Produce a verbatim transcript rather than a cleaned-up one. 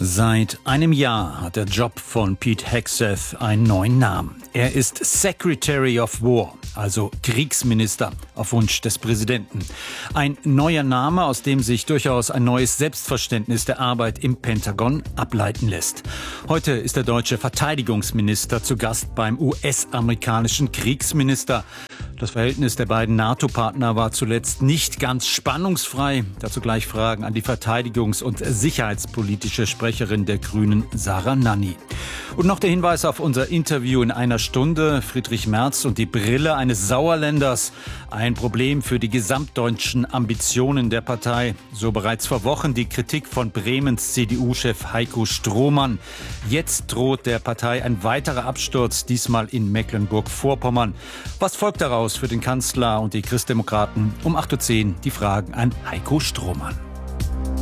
Seit einem Jahr hat der Job von Pete Hegseth einen neuen Namen. Er ist Secretary of War, also Kriegsminister auf Wunsch des Präsidenten. Ein neuer Name, aus dem sich durchaus ein neues Selbstverständnis der Arbeit im Pentagon ableiten lässt. Heute ist der deutsche Verteidigungsminister zu Gast beim U S-amerikanischen Kriegsminister. Das Verhältnis der beiden NATO-Partner war zuletzt nicht ganz spannungsfrei. Dazu gleich Fragen an die verteidigungs- und sicherheitspolitische Sprecherin der Grünen, Sarah Nanni. Und noch der Hinweis auf unser Interview in einer Stunde. Friedrich Merz und die Brille eines Sauerländers. Ein Problem für die gesamtdeutschen Ambitionen der Partei. So bereits vor Wochen die Kritik von Bremens C D U-Chef Heiko Strohmann. Jetzt droht der Partei ein weiterer Absturz, diesmal in Mecklenburg-Vorpommern. Was folgt daraus für den Kanzler und die Christdemokraten? Um acht Uhr zehn die Fragen an Heiko Strohmann.